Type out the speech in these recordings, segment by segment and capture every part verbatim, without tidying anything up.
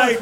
night.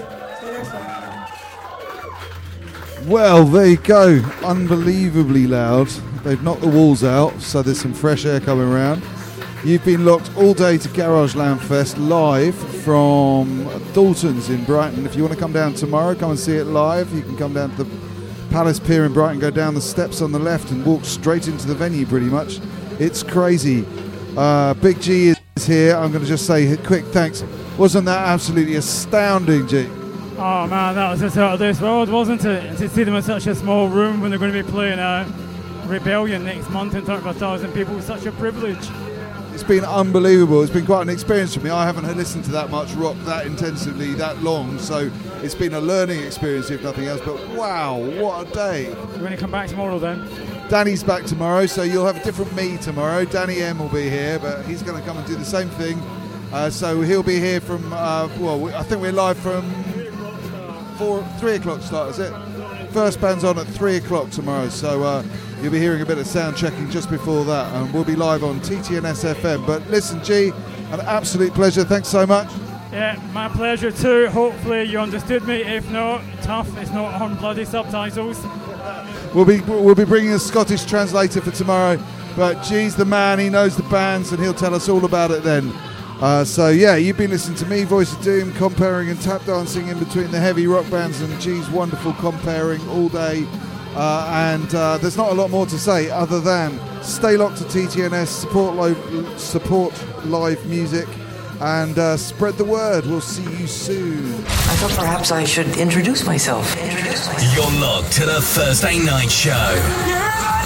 Well, there you go. Unbelievably loud. They've knocked the walls out, so there's some fresh air coming around. You've been locked all day to Garage Land Fest live from Dalton's in Brighton. If you want to come down tomorrow, come and see it live. You can come down to the Palace Pier in Brighton, go down the steps on the left and walk straight into the venue pretty much. It's crazy. Uh, Big G is here. I'm going to just say a quick thanks. Wasn't that absolutely astounding, G? Oh man, that was just out of this world, wasn't it? To see them in such a small room when they're going to be playing uh, Rebellion next month in front of a thousand people was such a privilege. It's been unbelievable. It's been quite an experience for me. I haven't listened to that much rock that intensively that long, so it's been a learning experience if nothing else. But wow, what a day. You're going to come back tomorrow then? Danny's back tomorrow, so you'll have a different me tomorrow. Danny M will be here, but he's going to come and do the same thing. Uh, so he'll be here from, uh, well, I think we're live from four, three o'clock start, is it? First band's on at three o'clock tomorrow, so uh, you'll be hearing a bit of sound checking just before that, and we'll be live on T T N S F M. But listen, G, an absolute pleasure. Thanks so much. Yeah, my pleasure too. Hopefully you understood me. If not, tough. It's not on bloody subtitles. We'll be we'll be bringing a Scottish translator for tomorrow, but G's the man. He knows the bands, and he'll tell us all about it then. Uh, so yeah, you've been listening to me, Voice of Doom, comparing and tap dancing in between the heavy rock bands and G's wonderful comparing all day. Uh, and uh, there's not a lot more to say other than stay locked to T T N S, support live, support live music, and uh, spread the word. We'll see you soon. I thought perhaps I should introduce myself. Introduce myself. You're locked to the Thursday Night Show.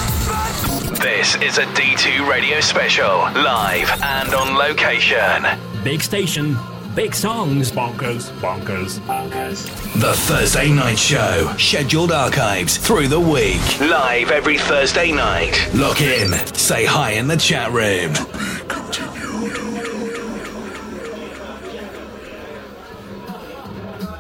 This is a D two radio special, live and on location. Big station, big songs, bonkers, bonkers, bonkers. The Thursday Night Show, scheduled archives through the week, live every Thursday night. Lock in, say hi in the chat room.